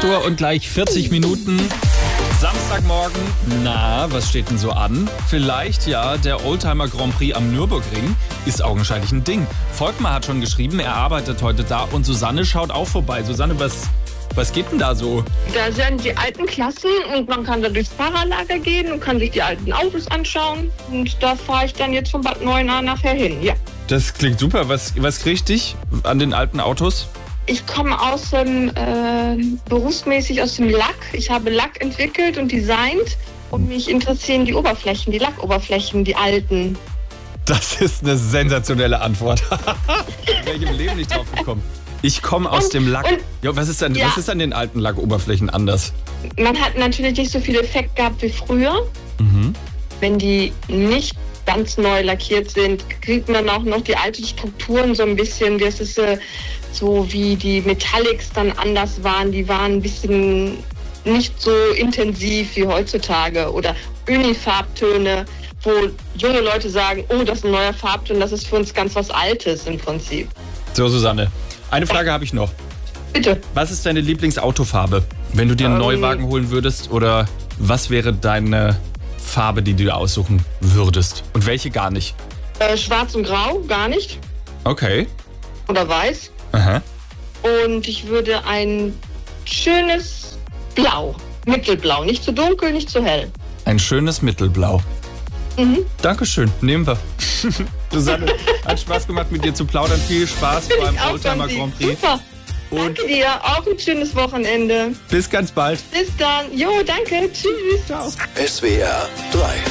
8 Uhr und gleich 40 Minuten. Samstagmorgen. Na, was steht denn so an? Vielleicht ja, der Oldtimer Grand Prix am Nürburgring ist augenscheinlich ein Ding. Volkmar hat schon geschrieben, er arbeitet heute da und Susanne schaut auch vorbei. Susanne, was geht denn da so? Da sind die alten Klassen und man kann da durchs Fahrerlager gehen und kann sich die alten Autos anschauen. Und da fahre ich dann jetzt von Bad Neuenahr nachher hin, ja. Das klingt super. Was kriegt dich an den alten Autos? Ich komme berufsmäßig aus dem Lack. Ich habe Lack entwickelt und designt und mich interessieren die Oberflächen, die Lackoberflächen, die alten. Das ist eine sensationelle Antwort. Wäre ich im Leben nicht drauf gekommen. Ich komme aus dem Lack. Was ist an den alten Lackoberflächen anders? Man hat natürlich nicht so viel Effekt gehabt wie früher. Mhm. Wenn die nicht ganz neu lackiert sind, kriegt man auch noch die alten Strukturen so ein bisschen. Das ist so wie die Metallics dann anders waren. Die waren ein bisschen nicht so intensiv wie heutzutage. Oder Unifarbtöne, wo junge Leute sagen, oh, das ist ein neuer Farbton, das ist für uns ganz was Altes im Prinzip. So, Susanne, eine Frage habe ich noch. Bitte. Was ist deine Lieblingsautoffarbe, wenn du dir einen Neuwagen holen würdest? Oder was wäre deine Farbe, die du dir aussuchen würdest? Und welche gar nicht? Schwarz und Grau, gar nicht. Okay. Oder Weiß. Aha. Und ich würde ein schönes Blau, Mittelblau, nicht zu dunkel, nicht zu hell. Ein schönes Mittelblau. Mhm. Dankeschön, nehmen wir. Susanne, hat Spaß gemacht, mit dir zu plaudern. Viel Spaß beim Oldtimer Grand Prix. Super. Und danke dir, auch ein schönes Wochenende. bis ganz bald. Bis dann. Jo, danke. Tschüss. Ciao. SWR 3